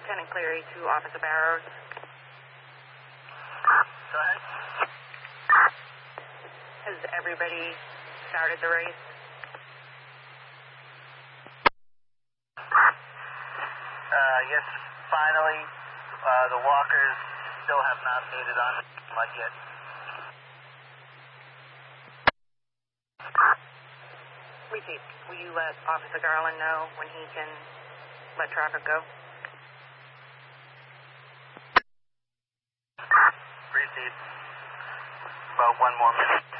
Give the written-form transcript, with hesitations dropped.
Lieutenant Cleary to Officer Barrows. Go ahead. Has everybody started the race? Yes, finally, the walkers still have not made it on the mud yet. Repeat. Will you let Officer Garland know when he can let traffic go? Repeat. About 1 more minute.